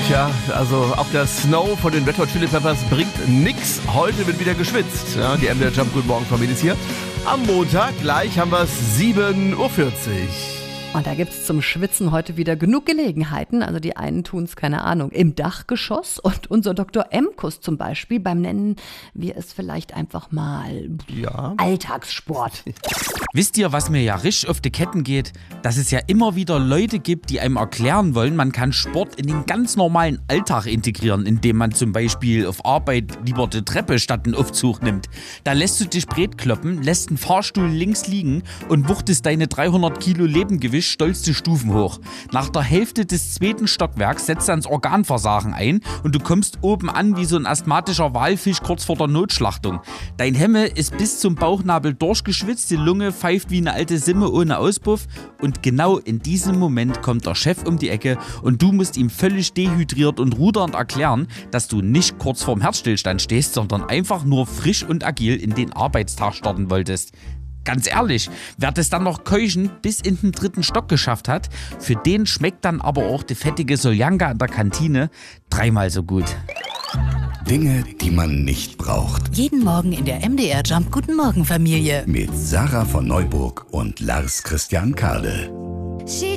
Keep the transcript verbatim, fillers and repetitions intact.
Tja, also auch der Snow von den Red Hot Chili Peppers bringt nix. Heute wird wieder geschwitzt. Ja, die M D R Jump Guten Morgen Familie ist hier. Am Montag gleich haben wir es sieben Uhr vierzig. Und da gibt es zum Schwitzen heute wieder genug Gelegenheiten. Also die einen tun es, keine Ahnung, im Dachgeschoss. Und unser Doktor Emkus zum Beispiel, beim Nennen wir es vielleicht einfach mal Ja. Alltagssport. Wisst ihr, was mir ja richtig auf die Ketten geht? Dass es ja immer wieder Leute gibt, die einem erklären wollen, man kann Sport in den ganz normalen Alltag integrieren, indem man zum Beispiel auf Arbeit lieber die Treppe statt einen Aufzug nimmt. Da lässt du dich breit kloppen, lässt einen Fahrstuhl links liegen und wuchtest deine dreihundert Kilo Lebengewicht stolz die Stufen hoch. Nach der Hälfte des zweiten Stockwerks setzt dann das Organversagen ein und du kommst oben an wie so ein asthmatischer Walfisch kurz vor der Notschlachtung. Dein Hemme ist bis zum Bauchnabel durchgeschwitzt, die Lunge pfeift wie eine alte Simme ohne Auspuff und genau in diesem Moment kommt der Chef um die Ecke und du musst ihm völlig dehydriert und rudernd erklären, dass du nicht kurz vorm Herzstillstand stehst, sondern einfach nur frisch und agil in den Arbeitstag starten wolltest. Ganz ehrlich, wer das dann noch keuchend bis in den dritten Stock geschafft hat, für den schmeckt dann aber auch die fettige Soljanka in der Kantine dreimal so gut. Dinge, die man nicht braucht. Jeden Morgen in der M D R Jump Guten Morgen Familie. Mit Sarah von Neuburg und Lars Christian Kade.